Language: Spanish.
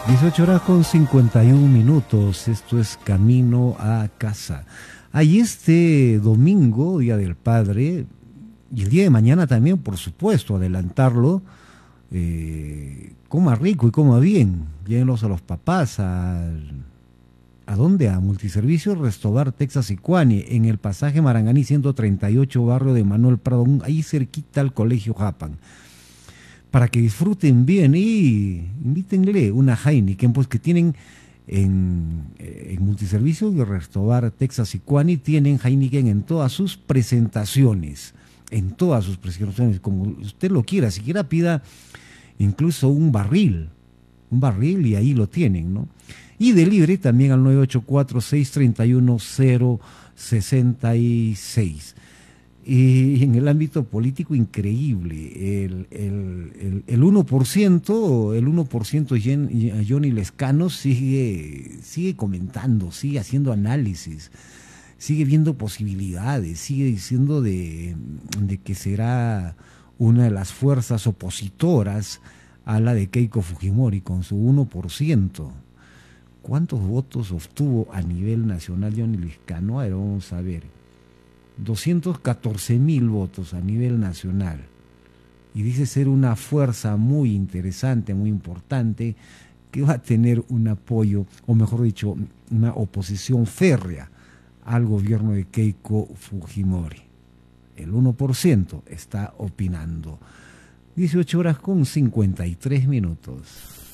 18 horas con 51 minutos, esto es Camino a Casa. Hay este domingo, Día del Padre, y el día de mañana también, por supuesto, adelantarlo, coma rico y coma bien, llévenlos a los papás, ¿a dónde? A Multiservicios Restobar, Texas y Cuani, en el pasaje Maranganí 138, barrio de Manuel Prado, ahí cerquita al Colegio Japan, para que disfruten bien y invítenle una Heineken, pues que tienen en Multiservicios de Restobar, Texas y Cuani, tienen Heineken en todas sus presentaciones, como usted lo quiera, si quiera pida incluso un barril y ahí lo tienen, ¿no? Y delivery también al 984-631-066. Y en el ámbito político, increíble, el 1%, Johnny Lescano sigue comentando, sigue haciendo análisis, sigue viendo posibilidades, sigue diciendo de que será una de las fuerzas opositoras a la de Keiko Fujimori con su 1%. ¿Cuántos votos obtuvo a nivel nacional Johnny Lescano? Ahora vamos a ver. 214.000 votos a nivel nacional. Y dice ser una fuerza muy interesante, muy importante, que va a tener un apoyo, o mejor dicho, una oposición férrea al gobierno de Keiko Fujimori. El 1% está opinando. 18 horas con 53 minutos.